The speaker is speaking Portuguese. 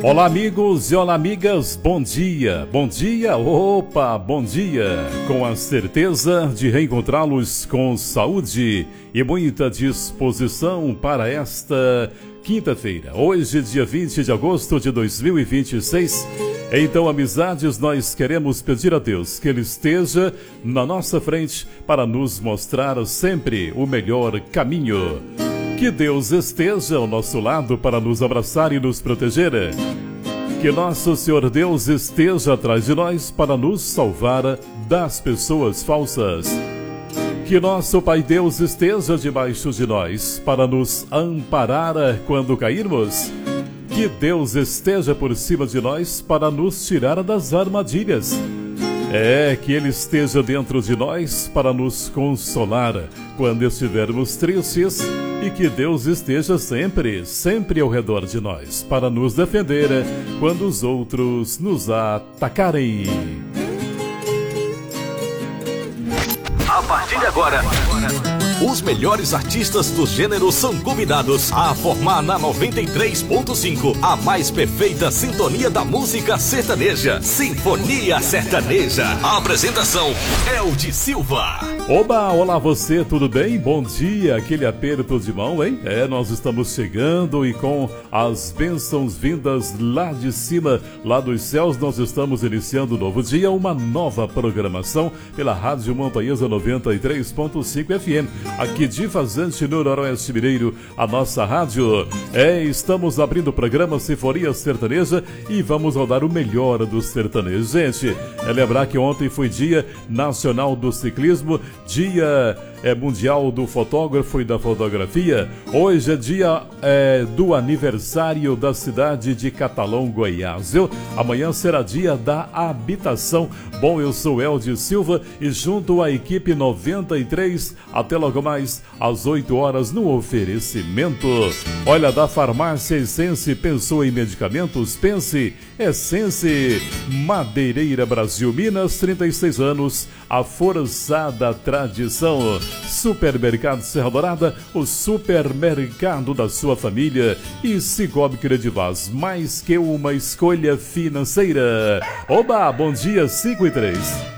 Olá amigos e olá amigas, bom dia, opa, bom dia, com a certeza de reencontrá-los com saúde e muita disposição para esta quinta-feira, hoje dia 20 de agosto de 2026, então amizades, nós queremos pedir a Deus que Ele esteja na nossa frente para nos mostrar sempre o melhor caminho. Que Deus esteja ao nosso lado para nos abraçar e nos proteger. Que nosso Senhor Deus esteja atrás de nós para nos salvar das pessoas falsas. Que nosso Pai Deus esteja debaixo de nós para nos amparar quando cairmos. Que Deus esteja por cima de nós para nos tirar das armadilhas. Que Ele esteja dentro de nós para nos consolar quando estivermos tristes e que Deus esteja sempre ao redor de nós para nos defender quando os outros nos atacarem. A partir de agora, os melhores artistas do gênero são convidados a formar na 93.5 a mais perfeita sintonia da música sertaneja, Sinfonia Sertaneja. A apresentação é o de Silva. Oba, olá você, tudo bem? Bom dia, aquele aperto de mão, hein? Nós estamos chegando e com as bênçãos vindas lá de cima, lá dos céus, nós estamos iniciando um novo dia, uma nova programação pela Rádio Montanhesa 93.5 FM. Aqui de Vazante, no Noroeste Mineiro, a nossa rádio. Estamos abrindo o programa Sinfonia Sertaneja e vamos rodar o melhor do sertanejo. Gente, lembrar que ontem foi Dia Nacional do Ciclismo, Dia Mundial do Fotógrafo e da Fotografia. Hoje é dia do aniversário da cidade de Catalão, Goiás. Amanhã será dia da habitação. Bom, eu sou Eldio Silva e junto à equipe 93, até logo mais às 8 horas no oferecimento. Olha, da farmácia Essence, pensou em medicamentos? Pense Essence. Madeireira Brasil, Minas, 36 anos, a forçada tradição. Supermercado Serra Dourada, o supermercado da sua família. E Cicobi Credivaz, mais que uma escolha financeira. Oba, bom dia, 5 e 3.